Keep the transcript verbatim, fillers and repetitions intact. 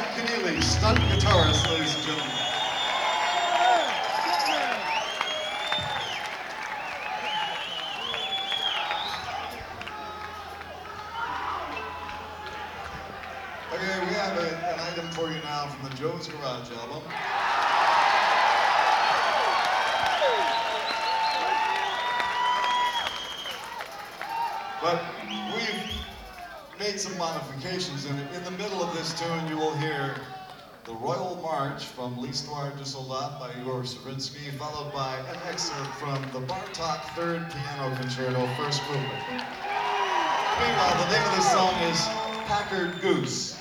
Jack Keneally, stunt guitarist, ladies and gentlemen. Okay, we have a, an item for you now from the Joe's Garage album. But we've made some modifications in it. In the middle of this tune, you will hear the Royal March from L'Histoire du Soldat by Igor Stravinsky, followed by an excerpt from the Bartok Third Piano Concerto, first movement. Meanwhile, the name of this song is Packard Goose.